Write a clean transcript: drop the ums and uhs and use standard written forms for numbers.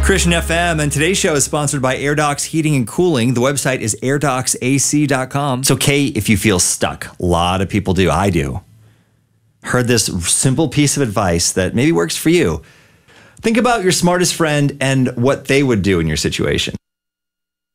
Christian FM, and today's show is sponsored by AirDocs Heating and Cooling. The website is airdocsac.com. It's okay if you feel stuck. A lot of people do. I do. Heard this simple piece of advice that maybe works for you. Think about your smartest friend and what they would do in your situation.